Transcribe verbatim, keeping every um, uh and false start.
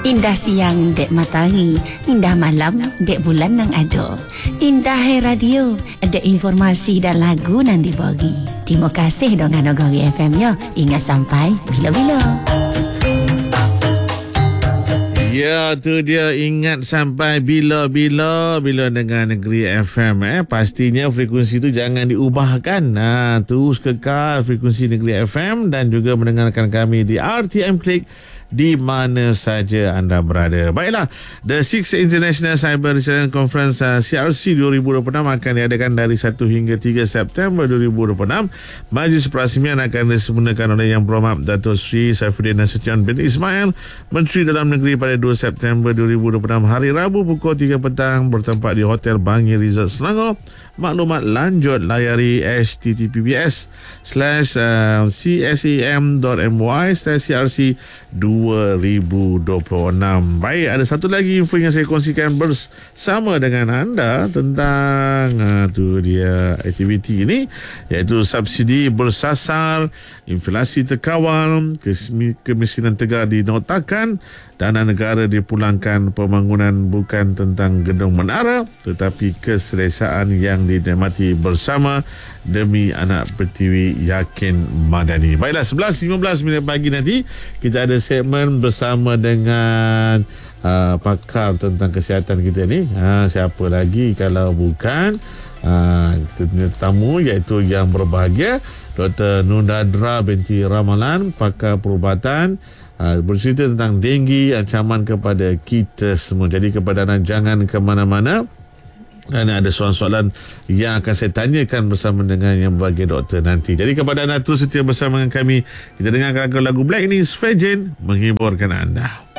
Indah siang dek matahari, indah malam dek bulan nang ado. Indah hai radio, ada informasi dan lagu nang dibagi. Terima kasih dengan Negeri F M ya. Ingat sampai bila-bila. Ya, tu dia, ingat sampai bila-bila bila dengan Negeri F M eh. Pastinya frekuensi tu jangan diubahkan. Nah, terus kekal frekuensi Negeri F M dan juga mendengarkan kami di R T M Click di mana saja anda berada. Baiklah, The Sixth International Cyber Resilience Conference uh, C R C dua ribu dua puluh enam akan diadakan dari satu hingga tiga September dua ribu dua puluh enam. Majlis perasmian akan disemunakan oleh Yang Berhormat Dato' Sri Saifuddin Nasution bin Ismail, Menteri Dalam Negeri, pada dua September dua ribu dua puluh enam, hari Rabu pukul tiga petang, bertempat di Hotel Bangi Resort Selangor. Maklumat lanjut layari https slash csam.my slash crc dua ribu dua puluh enam. Baik, ada satu lagi info yang saya kongsikan bersama dengan anda tentang uh, tu dia aktiviti ini, iaitu subsidi bersasar, inflasi terkawal, kemiskinan tegar dinotakan, dana negara dipulangkan, pembangunan bukan tentang gedung menara tetapi keselesaan yang dinikmati bersama demi anak pertiwi yakin madani. Baiklah, sebelas lima belas minit pagi nanti kita ada segmen bersama dengan uh, pakar tentang kesihatan kita ni. Ha, siapa lagi kalau bukan uh, tetamu iaitu yang berbahagia Doktor Nundadra binti Ramalan, pakar perubatan, uh, bercerita tentang denggi, ancaman kepada kita semua. Jadi kepada anda jangan ke mana-mana. Dan ada soalan-soalan yang akan saya tanyakan bersama dengan yang berbahagia doktor nanti. Jadi kepada anda terus setia bersama dengan kami. Kita dengarkan lagu Black ni, Svejin, menghiburkan anda.